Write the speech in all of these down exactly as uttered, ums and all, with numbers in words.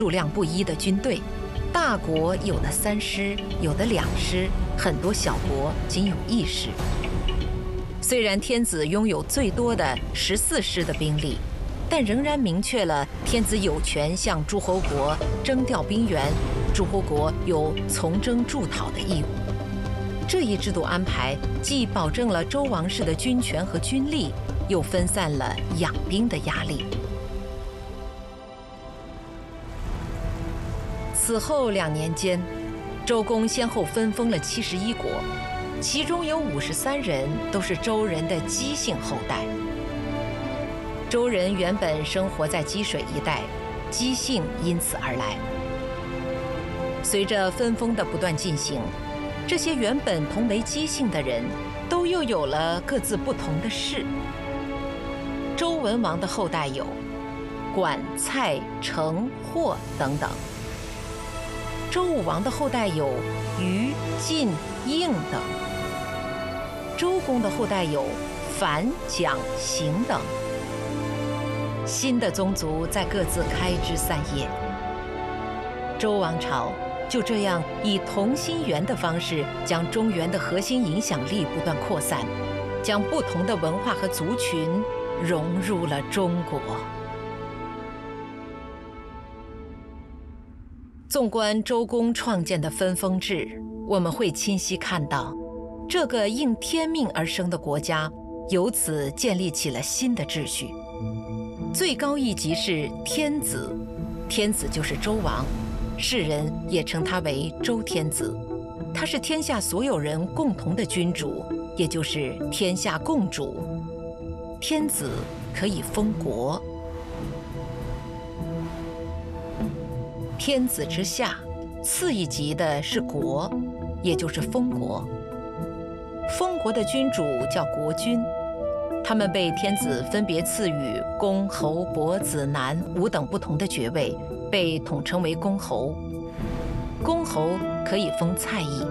数量不一的军队。大国有的三师，有的两师，很多小国仅有一师。虽然天子拥有最多的十四师的兵力，但仍然明确了天子有权向诸侯国征调兵员，诸侯国有从征驻讨的义务。这一制度安排既保证了周王室的军权和军力，又分散了养兵的压力。此后两年间，周公先后分封了七十一国，其中有五十三人都是周人的姬姓后代。周人原本生活在姬水一带，姬姓因此而来。随着分封的不断进行，这些原本同为姬姓的人，都又有了各自不同的氏。周文王的后代有管、蔡、成、霍等等。周武王的后代有虞、晋、应等。周公的后代有樊、蒋、邢等。新的宗族在各自开枝散叶。周王朝就这样以同心圆的方式，将中原的核心影响力不断扩散，将不同的文化和族群融入了中国。纵观周公创建的分封制，我们会清晰看到，这个应天命而生的国家，由此建立起了新的秩序。最高一级是天子，天子就是周王，世人也称他为周天子。他是天下所有人共同的君主，也就是天下共主。天子可以封国。天子之下，次一级的是国，也就是封国。封国的君主叫国君，他们被天子分别赐予公、侯、伯、子、男五等不同的爵位，被统称为公侯。公侯可以封蔡邑，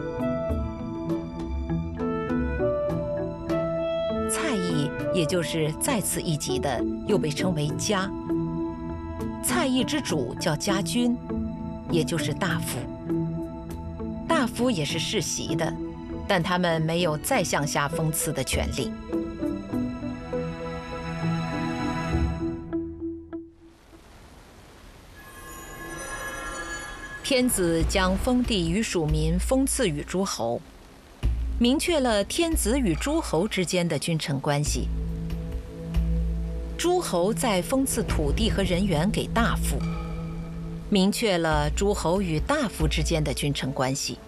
蔡邑也就是再次一级的，又被称为家。蔡邑之主叫家君，也就是大夫。大夫也是世袭的，但他们没有再向下封赐的权利。天子将封地与属民封赐与诸侯，明确了天子与诸侯之间的君臣关系。诸侯再封赐土地和人员给大夫，明确了诸侯与大夫之间的君臣关系。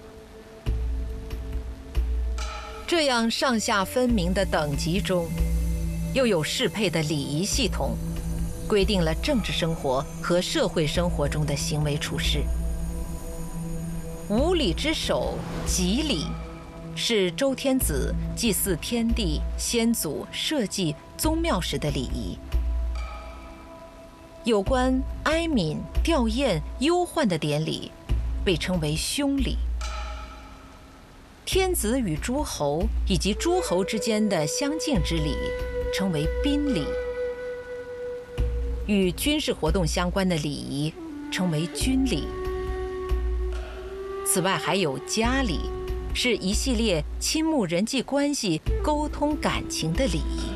这样上下分明的等级中，又有适配的礼仪系统，规定了政治生活和社会生活中的行为处事。五礼之首，吉礼，是周天子祭祀天地、先祖、社稷、宗庙时的礼仪。有关哀悯、吊唁、忧患的典礼，被称为凶礼。天子与诸侯以及诸侯之间的相敬之礼，称为宾礼。与军事活动相关的礼仪，称为军礼。此外还有家礼，是一系列亲睦人际关系、沟通感情的礼仪。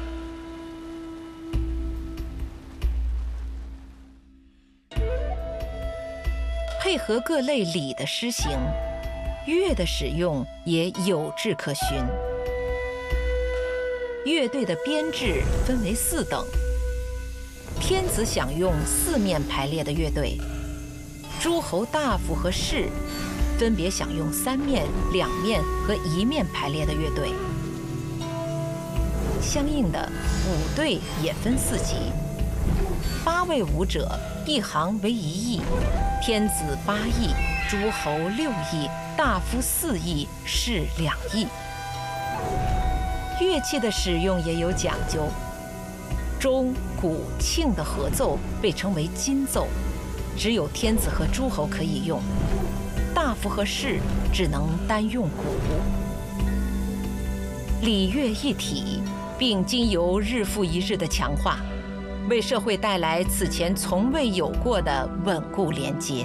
配合各类礼的施行，乐的使用也有志可循。乐队的编制分为四等，天子享用四面排列的乐队，诸侯大夫和士分别享用三面、两面和一面排列的乐队。相应的，舞队也分四级，八位舞者，一行为一役，天子八役，诸侯六役，大夫四役，士两役。乐器的使用也有讲究，钟、鼓、磬的合奏被称为金奏，只有天子和诸侯可以用。大夫和士只能单用鼓。礼乐一体，并经由日复一日的强化， 为社会带来此前从未有过的稳固连接。